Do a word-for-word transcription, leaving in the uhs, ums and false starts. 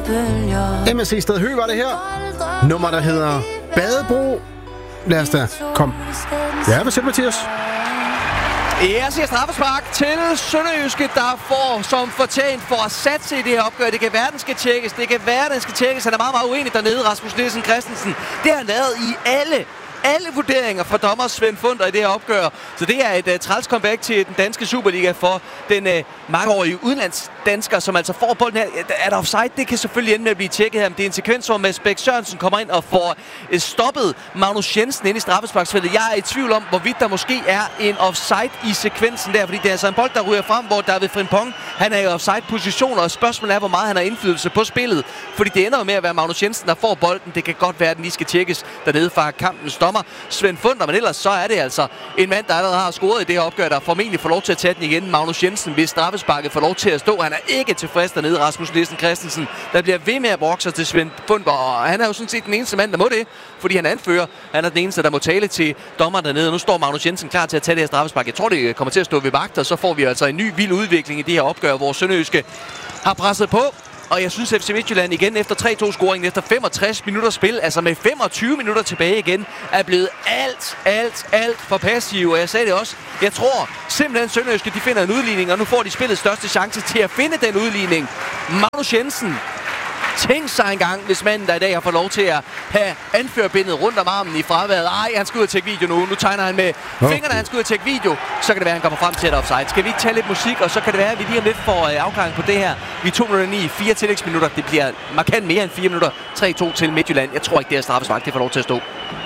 M S C Sted Hø var det her. Nummer, der hedder Badebro. Lad os da komme. Ja, hvad siger du, Mathias? Jeg siger straffespark til Sønderjyske, der får som fortjent for at satse i det her opgør. Det kan være, den skal tjekkes. Det kan være, den skal tjekkes. Han er meget, meget uenig dernede, Rasmus Nielsen Christensen. Det har han lavet i alle alle vurderinger fra dommer Svend Funder i det her opgør. Så det er et uh, træls comeback til den danske Superliga for den uh, mangeårige udenlandsdansker, som altså får bolden her. Er der offside? Det kan selvfølgelig ende med at blive tjekket her. Men det er en sekvens, hvor Mads Bæk Sørensen kommer ind og får uh, stoppet Magnus Jensen ind i straffesparksfeltet. Jeg er i tvivl om, hvorvidt der måske er en offside i sekvensen der, fordi det er altså en bold, der ryger frem, hvor David Frimpong, han er i offside-position, og spørgsmålet er, hvor meget han har indflydelse på spillet. Fordi det ender jo med at være Magnus Jensen, der får bolden. Det kan godt være, at den lige skal tjekkes dernede fra kampens dommer Svend Funder, men ellers så er det altså en mand, der allerede har scoret i det her opgør, der formentlig får lov til at tage den igen. Magnus Jensen, hvis straffesparket får lov til at stå. Han er ikke tilfreds dernede, Rasmus Nielsen Christensen, der bliver ved med at brokke sig til Svend Funder, og han er jo sådan set den eneste mand, der må det, fordi han anfører. Han er den eneste, der må tale til dommeren dernede, og nu står Magnus Jensen klar til at tage det her straffespark. Jeg tror, det kommer til at stå ved vagt, og så får vi altså en ny vild udvikling i det her opgør, hvor Sønderjyske har presset på. Og jeg synes, at F C Midtjylland igen efter tre to scoringen, efter femogtres minutter spil, altså med femogtyve minutter tilbage igen, er blevet alt, alt, alt for passive. Og jeg sagde det også, jeg tror simpelthen Sønderjyske, de finder en udligning, og nu får de spillets største chance til at finde den udligning. Magnus Jensen, tænk sig engang, hvis manden, der i dag har fået lov til at have anførbindet rundt om armen i fraværet. Ej, han skal ud og tjekke video nu. Nu tegner han med fingrene, han skal ud og tjekke video. Så kan det være, at han kommer frem til et offside. Skal vi ikke tage lidt musik, og så kan det være, at vi lige om lidt får afklaring på det her. Vi er to minutter ni, fire tillægsminutter. Det bliver markant mere end fire minutter. tre to til Midtjylland. Jeg tror ikke, det er straffespark. Det får lov til at stå.